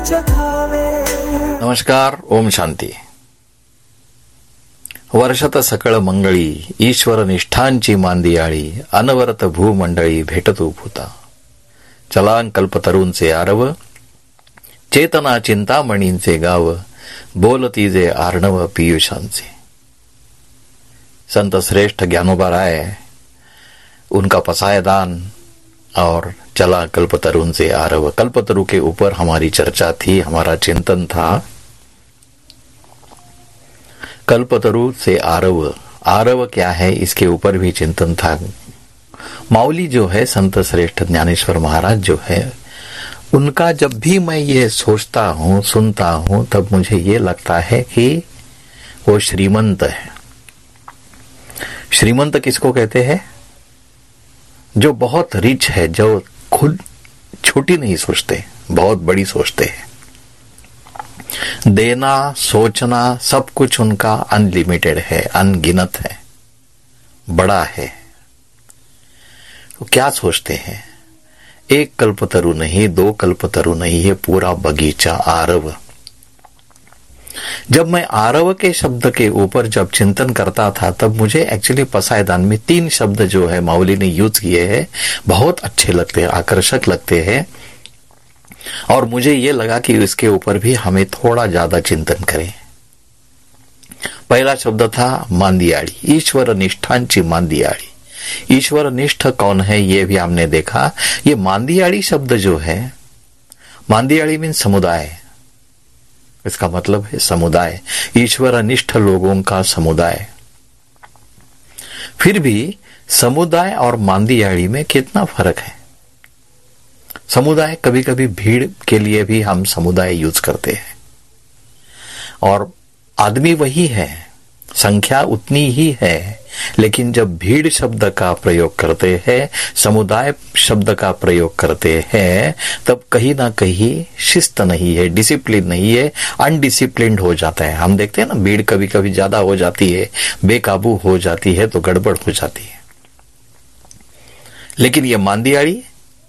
नमस्कार. ओम शांती. वर्षत सकळ मंगळी ईश्वर निष्ठांची मांदियाळी अनवरत भूमंडळी भेटतो भूता. चलां कल्पतरूंचे आरव चेतना चिंतामणींचे गाव बोलती जे आर्णव पीयूषांचे. संत श्रेष्ठ ज्ञानोबा राय, उनका पसायदान और चला कल्पतरुण से आरव. कल्पतरु के ऊपर हमारी चर्चा थी, हमारा चिंतन था. कल्पतरु से आरव, आरव क्या है इसके ऊपर भी चिंतन था. माउली जो है, संत श्रेष्ठ ज्ञानेश्वर महाराज जो है, उनका जब भी मैं ये सोचता हूँ, सुनता हूँ, तब मुझे ये लगता है कि वो श्रीमंत है. श्रीमंत किसको कहते हैं? जो बहुत रिच है, जो खुद छोटी नहीं सोचते, बहुत बड़ी सोचते हैं. देना, सोचना, सब कुछ उनका अनलिमिटेड है, अनगिनत है, बड़ा है. तो क्या सोचते हैं? एक कल्पतरु नहीं, दो कल्पतरु नहीं, है पूरा बगीचा आरव. जब मैं आरव के शब्द के ऊपर जब चिंतन करता था, तब मुझे एक्चुअली पसायदान में 3 शब्द जो है माउली ने यूज किए हैं, बहुत अच्छे लगते हैं, आकर्षक लगते हैं. और मुझे ये लगा कि इसके ऊपर भी हमें थोड़ा ज्यादा चिंतन करें. पहला शब्द था मांदियाड़ी, ईश्वर निष्ठांची मांदियाड़ी. ईश्वर निष्ठ कौन है ये भी हमने देखा. ये मांदियाड़ी शब्द जो है, मांदियाड़ी मीन समुदाय, इसका मतलब है समुदाय, ईश्वर निष्ठ लोगों का समुदाय. फिर भी समुदाय और मांदियाड़ी में कितना फर्क है. समुदाय कभी कभी भीड़ के लिए भी हम समुदाय यूज करते हैं, और आदमी वही है, संख्या उतनी ही है, लेकिन जब भीड़ शब्द का प्रयोग करते हैं, समुदाय शब्द का प्रयोग करते हैं, तब कहीं ना कहीं शिस्त नहीं है, डिसिप्लिन नहीं है, अनडिसिप्लिन्ड हो जाता है. हम देखते हैं ना, भीड़ कभी कभी ज्यादा हो जाती है, बेकाबू हो जाती है, तो गड़बड़ हो जाती है. लेकिन ये मांदियाड़ी,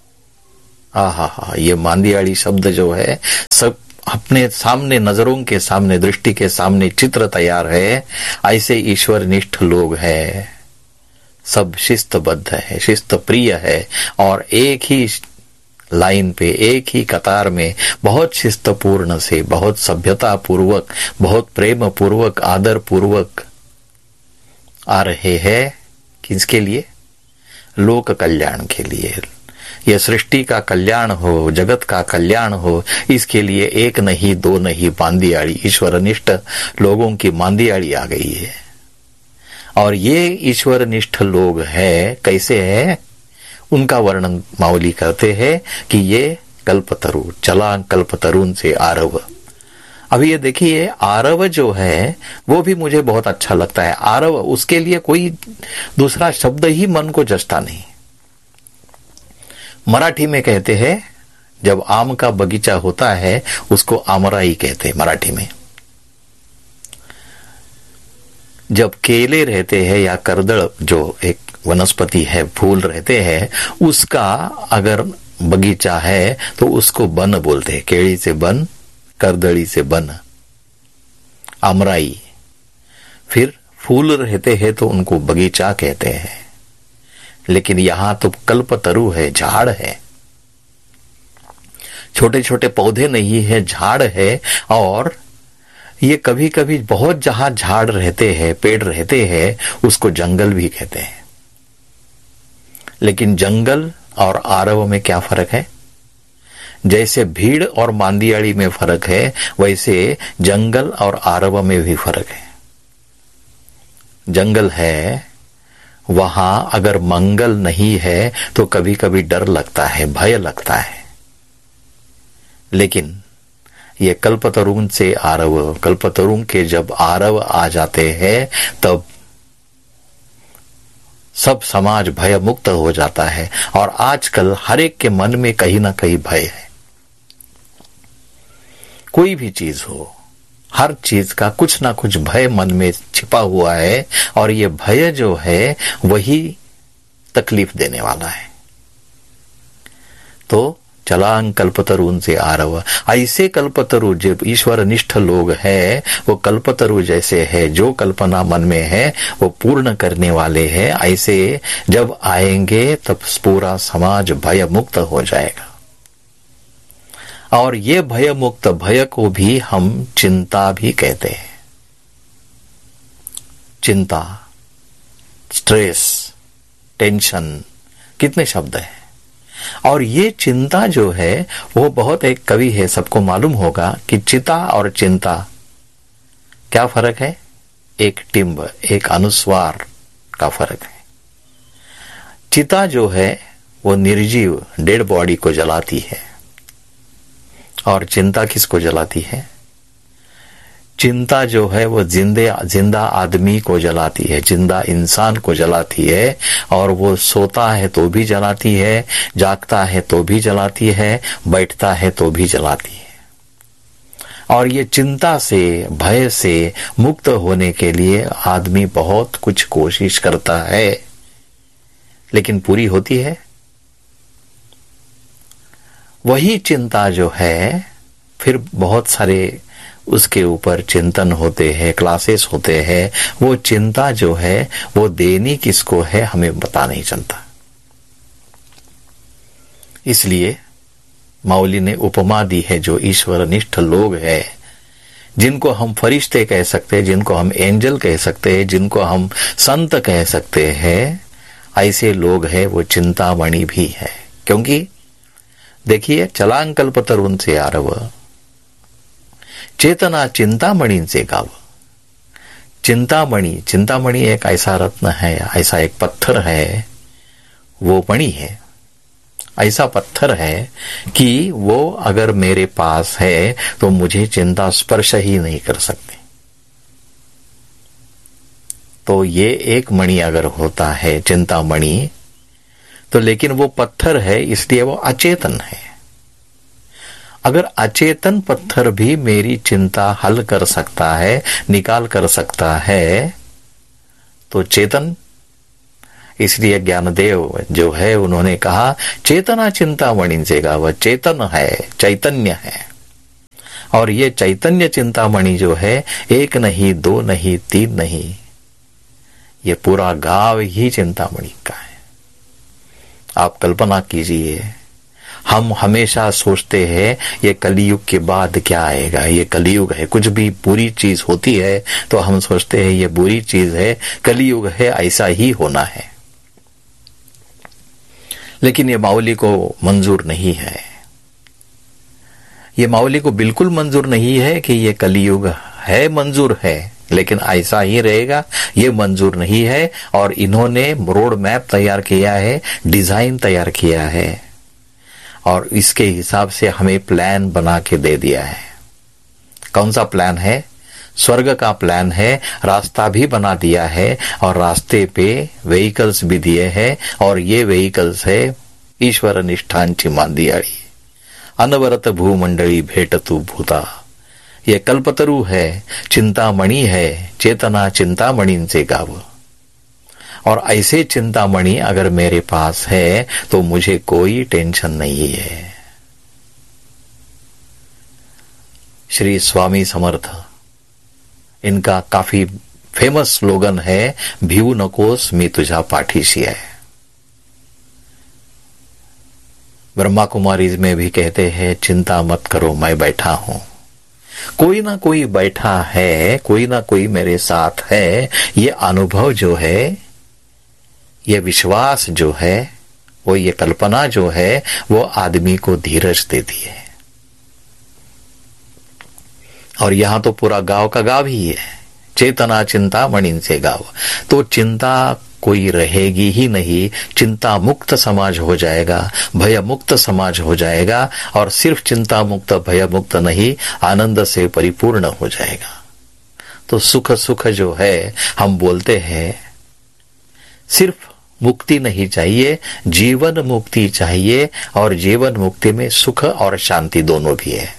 ये मांदियाड़ी शब्द जो है, सब अपने सामने, नजरों के सामने, दृष्टि के सामने चित्र तैयार है. ऐसे ईश्वर निष्ठ लोग हैं, सब शिस्तबद्ध है, शिस्त प्रिय है, और एक ही लाइन पे, एक ही कतार में बहुत शिस्तपूर्ण से, बहुत सभ्यता पूर्वक, बहुत प्रेम पूर्वक, आदर पूर्वक आ रहे हैं. किसके लिए? लोक कल्याण के लिए. यह सृष्टि का कल्याण हो, जगत का कल्याण हो, इसके लिए एक नहीं, दो नहीं, मांदियाड़ी, ईश्वरनिष्ठ लोगों की मांदियाड़ी आ गई है. और ये ईश्वरनिष्ठ लोग है, कैसे है, उनका वर्णन माउली करते हैं कि ये कल्पतरु, चला कल्पतरुन से आरव. अभी ये देखिए, आरव जो है वो भी मुझे बहुत अच्छा लगता है. आरव, उसके लिए कोई दूसरा शब्द ही मन को जचता नहीं. मराठी में कहते हैं, जब आम का बगीचा होता है उसको आमराई कहते हैं मराठी में. जब केले रहते हैं या करदल, जो एक वनस्पति है, फूल रहते हैं, उसका अगर बगीचा है तो उसको बन बोलते हैं. केड़ी से बन, करदली से बन, आमराई. फिर फूल रहते हैं तो उनको बगीचा कहते हैं. लेकिन यहां तो कल्पतरु है, झाड़ है, छोटे छोटे पौधे नहीं है, झाड़ है. और ये कभी कभी बहुत जहां झाड़ रहते हैं, पेड़ रहते हैं, उसको जंगल भी कहते हैं. लेकिन जंगल और आरव में क्या फर्क है? जैसे भीड़ और मांदियाड़ी में फर्क है, वैसे जंगल और आरव में भी फर्क है. जंगल है, वहां अगर मंगल नहीं है तो कभी कभी डर लगता है, भय लगता है. लेकिन ये कल्पतरुण से आरव, कल्पतरुण के जब आरव आ जाते हैं, तब सब समाज भय मुक्त हो जाता है. और आजकल हर एक के मन में कहीं ना कहीं भय है. कोई भी चीज हो, हर चीज का कुछ ना कुछ भय मन में छिपा हुआ है, और ये भय जो है वही तकलीफ देने वाला है. तो चलांग कल्पतरू से आरव। ऐसे कल्पतरु जो ईश्वर निष्ठ लोग हैं वो कल्पतरु जैसे है, जो कल्पना मन में है वो पूर्ण करने वाले हैं। ऐसे जब आएंगे तब पूरा समाज भय मुक्त हो जाएगा। और ये भय मुक्त, भय को भी हम चिंता भी कहते हैं। चिंता, स्ट्रेस, टेंशन, कितने शब्द हैं। और ये चिंता जो है वो बहुत, एक कवि है सबको मालूम होगा कि चिता और चिंता क्या फर्क है। एक टिम्ब, एक अनुस्वार का फर्क है। चिता जो है वो निर्जीव डेड बॉडी को जलाती है और चिंता किसको जलाती है। चिंता जो है वो जिंदा आदमी को जलाती है, जिंदा इंसान को जलाती है। और वो सोता है तो भी जलाती है, जागता है तो भी जलाती है, बैठता है तो भी जलाती है। और ये चिंता से, भय से मुक्त होने के लिए आदमी बहुत कुछ कोशिश करता है, लेकिन पूरी होती है। वही चिंता जो है फिर बहुत सारे उसके ऊपर चिंतन होते हैं, क्लासेस होते हैं। वो चिंता जो है वो देनी किसको है हमें पता नहीं चलता। इसलिए मौली ने उपमा दी है, जो ईश्वर निष्ठ लोग हैं, जिनको हम फरिश्ते कह सकते हैं, जिनको हम एंजल कह सकते हैं, जिनको हम संत कह सकते हैं, ऐसे लोग हैं वो चिंतामणि भी है। क्योंकि देखिए, चलांग कल्पतरुन से आरव, चेतना चिंतामणि से गाव। चिंतामणि, चिंतामणि एक ऐसा रत्न है, ऐसा एक पत्थर है, वो मणि है, ऐसा पत्थर है कि वो अगर मेरे पास है तो मुझे चिंता स्पर्श ही नहीं कर सकती। तो ये एक मणि अगर होता है चिंतामणि, तो लेकिन वो पत्थर है इसलिए वो अचेतन है। अगर अचेतन पत्थर भी मेरी चिंता हल कर सकता है, निकाल कर सकता है, तो चेतन, इसलिए ज्ञानदेव जो है उन्होंने कहा चेतना चिंतामणि से वह चेतन है, चैतन्य है। और ये चैतन्य चिंतामणि जो है एक नहीं, दो नहीं, तीन नहीं, ये पूरा गांव ही चिंतामणि का है। आप कल्पना कीजिए, हम हमेशा सोचते हैं ये कलियुग के बाद क्या आएगा, ये कलियुग है। कुछ भी बुरी चीज होती है तो हम सोचते हैं ये बुरी चीज है, कलियुग है, ऐसा ही होना है। लेकिन ये माउली को मंजूर नहीं है, ये माउली को बिल्कुल मंजूर नहीं है कि ये कलियुग है। मंजूर है लेकिन ऐसा ही रहेगा, ये मंजूर नहीं है। और इन्होंने रोड मैप तैयार किया है, डिजाइन तैयार किया है, और इसके हिसाब से हमें प्लान बना के दे दिया है। कौन सा प्लान है? स्वर्ग का प्लान है। रास्ता भी बना दिया है और रास्ते पे व्हीकल्स भी दिए हैं। और ये व्हीकल्स है ईश्वर निष्ठांची मांदियाड़ी, अनवरत भूमंडली भेटतु भूता। ये कल्पतरु है, चिंतामणि है, चेतना चिंतामणि से गाव। और ऐसे चिंतामणि अगर मेरे पास है तो मुझे कोई टेंशन नहीं है। श्री स्वामी समर्थ, इनका काफी फेमस स्लोगन है, भिऊ नकोस मी तुझा पाठीशी है। ब्रह्मा कुमारीज में भी कहते हैं, चिंता मत करो मैं बैठा हूं। कोई ना कोई बैठा है, कोई ना कोई मेरे साथ है। ये अनुभव जो है, ये विश्वास जो है, वो ये कल्पना जो है, वो आदमी को धीरज देती है। और यहां तो पूरा गांव का गांव ही है, चेतना चिंतामणि से गांव। तो चिंता कोई रहेगी ही नहीं, चिंता मुक्त समाज हो जाएगा, भय मुक्त समाज हो जाएगा। और सिर्फ चिंता मुक्त, भय मुक्त नहीं, आनंद से परिपूर्ण हो जाएगा। तो सुख सुख जो है हम बोलते हैं, सिर्फ मुक्ति नहीं चाहिए, जीवन मुक्ति चाहिए। और जीवन मुक्ति में सुख और शांति दोनों भी है।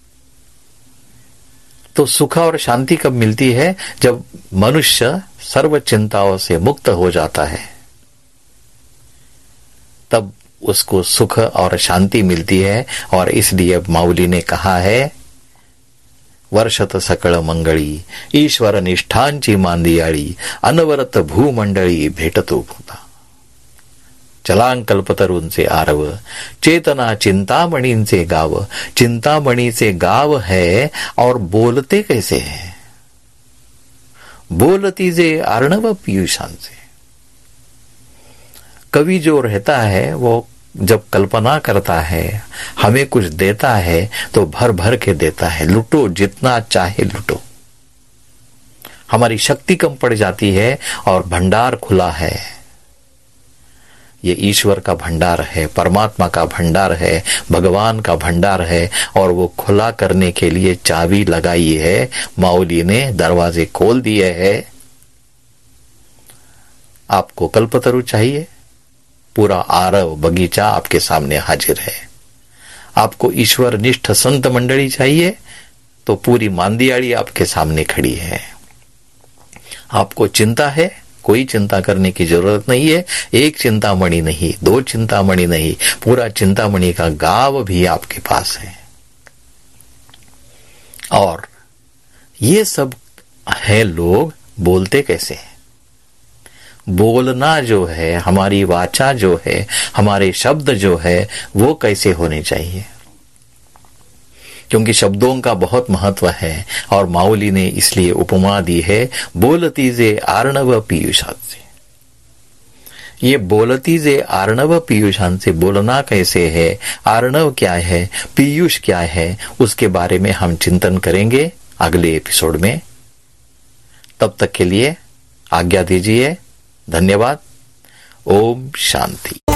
तो सुख और शांति कब मिलती है? जब मनुष्य सर्व चिंताओं से मुक्त हो जाता है, तब उसको सुख और शांति मिलती है। और इसलिए माऊली ने कहा है, वर्षत सकळ मंगळी ईश्वर निष्ठांची मांदियाळी अनवरत भूमंडळी भेटतो भूता। चलांग कल्पतरूंचे आरव चेतना चिंतामणींचे गाव। चिंतामणीचे गाव है और बोलते कैसे है, बोलती जे अर्णव पीयूषांचे। कवि जो रहता है वो जब कल्पना करता है, हमें कुछ देता है तो भर भर के देता है, लुटो जितना चाहे लुटो। हमारी शक्ति कम पड़ जाती है और भंडार खुला है। ये ईश्वर का भंडार है, परमात्मा का भंडार है, भगवान का भंडार है, और वो खुला करने के लिए चाबी लगाई है। माऊली ने दरवाजे खोल दिए हैं। आपको कल्पतरु चाहिए, पूरा आरव बगीचा आपके सामने हाजिर है। आपको ईश्वर निष्ठ संत मंडली चाहिए तो पूरी मांदियाड़ी आपके सामने खड़ी है। आपको चिंता है, कोई चिंता करने की जरूरत नहीं है। एक चिंतामणि नहीं, दो चिंतामणि नहीं, पूरा चिंतामणि का गांव भी आपके पास है। और ये सब है लोग बोलते कैसे हैं। बोलना जो है, हमारी वाचा जो है, हमारे शब्द जो है, वो कैसे होने चाहिए, क्योंकि शब्दों का बहुत महत्व है। और माऊली ने इसलिए उपमा दी है, बोलती जे आर्णव पीयूषांचे। ये बोलती जे आर्णव पीयूषांचे, बोलना कैसे है, आर्णव क्या है, पीयूष क्या है, उसके बारे में हम चिंतन करेंगे अगले एपिसोड में। तब तक के लिए आज्ञा दीजिए। धन्यवाद। ओम शांति।